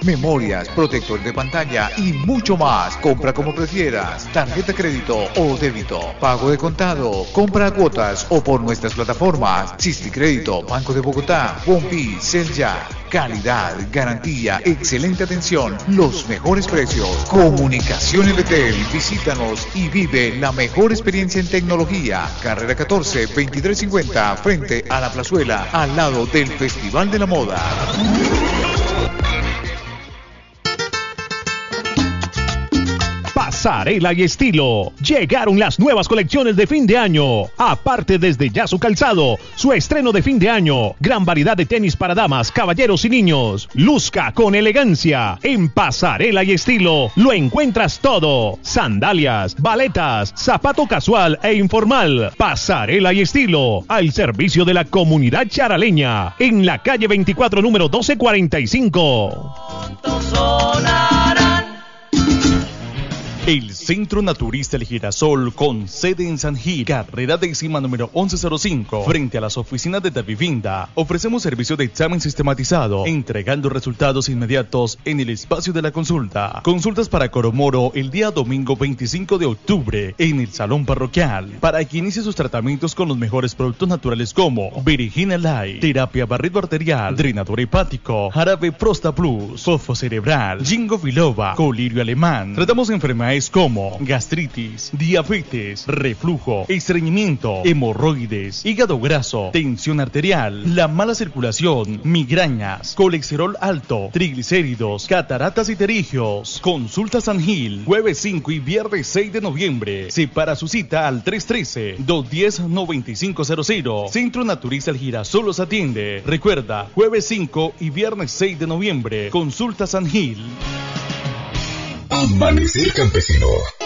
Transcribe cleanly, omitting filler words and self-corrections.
memorias, protector de pantalla y mucho más. Compra como prefieras, tarjeta crédito o débito, pago de contado, compra a cuotas o por nuestras plataformas Crédito, Banco de Bogotá, OnePay, Celya. Calidad, garantía, excelente atención, los mejores precios. Comunicación Betel, visítanos y vive la mejor experiencia en tecnología. Carrera 14, 2350, frente a la Plazuela, al lado del Festival de la Moda. Pasarela y estilo. Llegaron las nuevas colecciones de fin de año. Aparte desde ya su calzado, su estreno de fin de año. Gran variedad de tenis para damas, caballeros y niños. Luzca con elegancia. En Pasarela y estilo lo encuentras todo. Sandalias, baletas, zapato casual e informal. Pasarela y estilo. Al servicio de la comunidad charaleña. En la calle 24, número 1245. El Centro Naturista El Girasol, con sede en San Gil, carrera décima número 1105, frente a las oficinas de Davivinda. Ofrecemos servicio de examen sistematizado, entregando resultados inmediatos en el espacio de la consulta. Consultas para Coromoro el día domingo 25 de octubre en el Salón Parroquial, para que inicie sus tratamientos con los mejores productos naturales como Virginia Light, terapia barrido arterial, drenador hepático, jarabe Prosta Plus, fofo cerebral, Ginkgo biloba, colirio alemán. Tratamos enfermedades como gastritis, diabetes, reflujo, estreñimiento, hemorroides, hígado graso, tensión arterial, la mala circulación, migrañas, colesterol alto, triglicéridos, cataratas y pterigios. Consulta San Gil, jueves 5 y viernes 6 de noviembre. Separa su cita al 313-210-9500. Centro Naturista El Girasol los atiende. Recuerda, jueves 5 y viernes 6 de noviembre. Consulta San Gil. Amanecer Campesino,